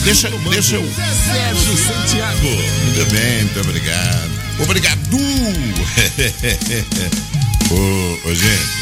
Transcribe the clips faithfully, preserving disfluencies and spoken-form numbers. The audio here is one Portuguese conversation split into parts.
Deixa, deixa eu... Sérgio Santiago. Muito bem, muito obrigado. Obrigado! ô, ô, gente,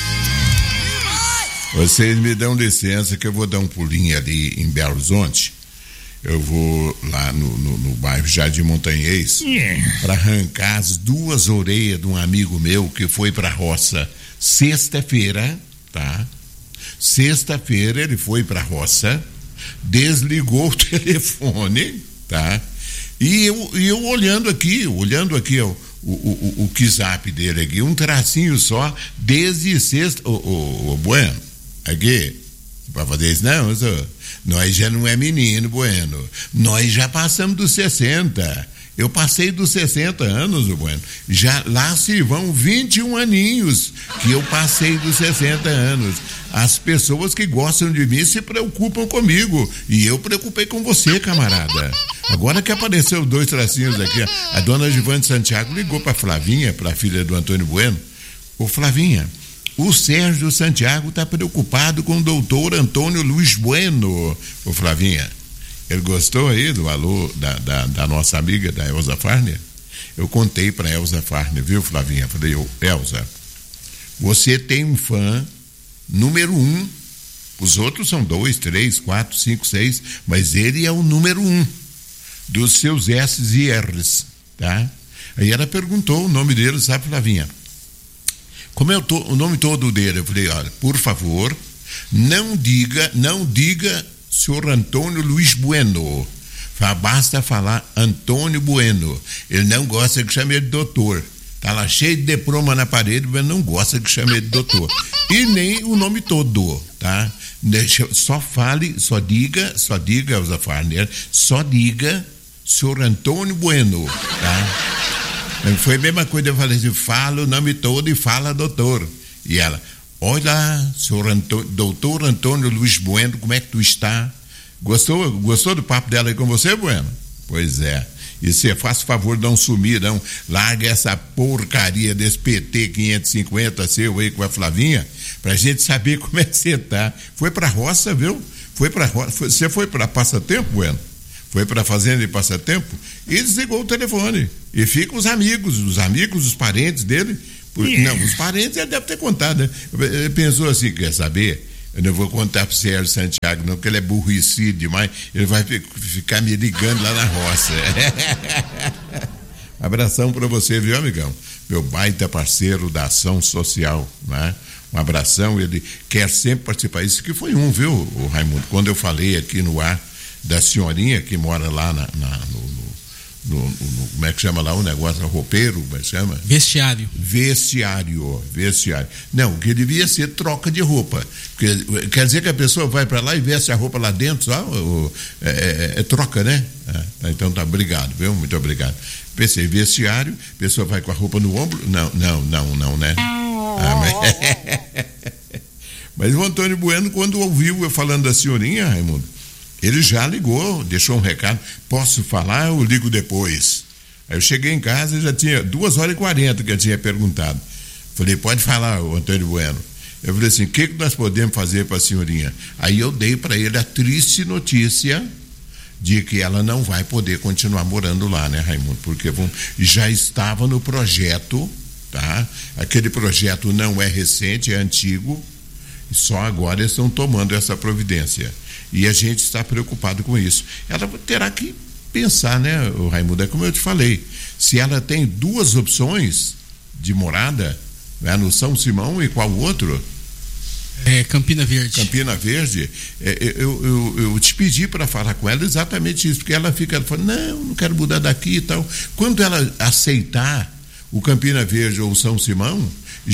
vocês me dão licença que eu vou dar um pulinho ali em Belo Horizonte. Eu vou lá no, no, no bairro Jardim Montanhês yeah. para arrancar as duas orelhas de um amigo meu que foi pra roça sexta-feira, tá? Sexta-feira ele foi pra roça, desligou o telefone, tá? E eu, e eu olhando aqui, olhando aqui ó, o, o, o, o WhatsApp dele aqui, um tracinho só, desde sexta, o, o, o Bueno, aqui, para fazer isso não, só, nós já não é menino, Bueno, nós já passamos dos sessenta, eu passei dos sessenta anos, Bueno, já lá se vão vinte e um aninhos que eu passei dos sessenta anos. As pessoas que gostam de mim se preocupam comigo e eu preocupei com você, camarada. Agora que apareceu dois tracinhos aqui, a dona Givane Santiago ligou para Flavinha, para a filha do Antônio Bueno. Ô Flavinha, o Sérgio Santiago está preocupado com o doutor Antônio Luiz Bueno. Ô Flavinha, ele gostou aí do alô da, da, da nossa amiga, da Elza Farner? Eu contei para Elza Farner, viu, Flavinha? Falei, ô Elza, você tem um fã número um, os outros são dois, três, quatro, cinco, seis, mas ele é o número um dos seus S's e R's, tá? Aí ela perguntou o nome dele, sabe, Flavinha? Como é o, to, o nome todo dele? Eu falei, olha, por favor, não diga, não diga senhor Antônio Luiz Bueno, basta falar Antônio Bueno, ele não gosta que chame ele de doutor. Tá lá cheio de diploma na parede, mas não gosta que chame ele de doutor. E nem o nome todo, tá? Deixa, só fale, só diga, só diga, Elza Farner, só diga senhor Antônio Bueno, tá? Foi a mesma coisa, eu falei assim, fala o nome todo e fala doutor. E ela, olha, senhor Antônio, doutor Antônio Luiz Bueno, como é que tu está? Gostou, gostou do papo dela aí com você, Bueno? Pois é. E você faz favor de não sumir, não. Larga essa porcaria desse P T quinhentos e cinquenta seu aí com a Flavinha, pra gente saber como é que você tá. Foi pra roça, viu? Foi pra roça. Foi, você foi pra passatempo, Bueno? Foi pra fazenda de passatempo e desligou o telefone. E fica os amigos, os amigos, os parentes dele. Por, yeah. Não, os parentes ele deve ter contado, né? Ele pensou assim, quer saber? Eu não vou contar pro Sérgio Santiago, não, porque ele é burricido demais. Ele vai ficar me ligando lá na roça. Abração pra você, viu, amigão? Meu baita parceiro da ação social, né? Um abração, ele quer sempre participar. Isso que foi um, viu, o Raimundo? Quando eu falei aqui no ar da senhorinha que mora lá na, na, no, no, no, no, como é que chama lá o negócio, roupeiro, como é que chama? Vestiário. Vestiário, vestiário. Não, o que devia ser troca de roupa. Porque, quer dizer que a pessoa vai para lá e veste a roupa lá dentro, só, ou, é, é, é troca, né? É, então tá, obrigado, viu? Muito obrigado. Pensei, vestiário, a pessoa vai com a roupa no ombro? Não, não, não, não, né? Ah, mas... mas o Antônio Bueno, quando ouviu eu falando da senhorinha, Raimundo, ele já ligou, deixou um recado, posso falar ou ligo depois? Aí eu cheguei em casa e já tinha duas horas e quarenta que eu tinha perguntado. Falei, pode falar, o Antônio Bueno. Eu falei assim, o que, que nós podemos fazer para a senhorinha? Aí eu dei para ele a triste notícia de que ela não vai poder continuar morando lá, né, Raimundo? Porque vão, já estava no projeto, tá? Aquele projeto não é recente, é antigo, e só agora eles estão tomando essa providência. E a gente está preocupado com isso. Ela terá que pensar, né, o Raimundo, é como eu te falei, se ela tem duas opções de morada, né, no São Simão e qual outro? É, Campina Verde. Campina Verde, é, eu, eu, eu te pedi para falar com ela exatamente isso, porque ela fica, ela fala, não, não quero mudar daqui e tal. Quando ela aceitar o Campina Verde ou o São Simão,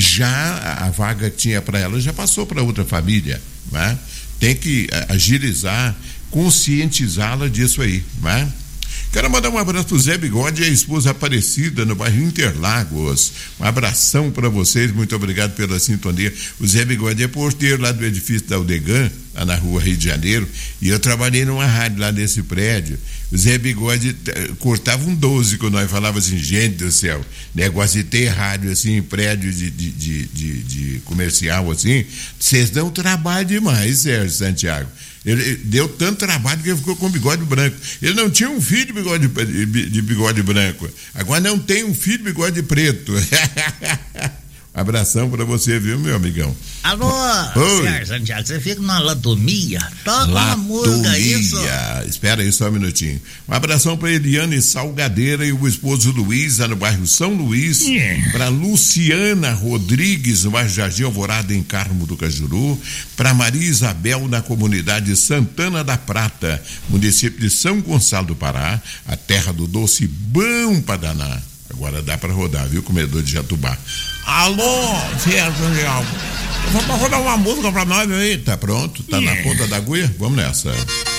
já a vaga que tinha para ela já passou para outra família, né? Tem que agilizar, conscientizá-la disso aí, né? Quero mandar um abraço pro Zé Bigode e a esposa Aparecida no bairro Interlagos. Um abração para vocês, muito obrigado pela sintonia. O Zé Bigode é porteiro lá do edifício da Aldegan, lá na rua Rio de Janeiro, e eu trabalhei numa rádio lá nesse prédio. O Zé Bigode cortava um doze quando nós falávamos assim, gente do céu, negócio de ter rádio assim, em prédio de, de, de, de, de comercial assim, vocês dão trabalho demais, Sérgio Santiago. Ele deu tanto trabalho que ele ficou com bigode branco. Ele não tinha um filho de bigode, de bigode branco. Agora não tem um filho de bigode preto. Abração pra você, viu, meu amigão? Alô, Sérgio Santiago, você fica numa latomia? Toca uma música, isso. Espera aí só um minutinho. Um abração pra Eliane Salgadeira e o esposo Luiz, no bairro São Luís. Yeah. Pra Luciana Rodrigues, no bairro Jardim Alvorada, em Carmo do Cajuru. Pra Maria Isabel, na comunidade Santana da Prata, município de São Gonçalo do Pará, a terra do doce bom pra danar. Agora dá pra rodar, viu, comedor de Jatubá? Alô, Sérgio Santiago. Vamos rodar uma música pra nós aí. Tá pronto? Tá yeah. na ponta da agulha? Vamos nessa.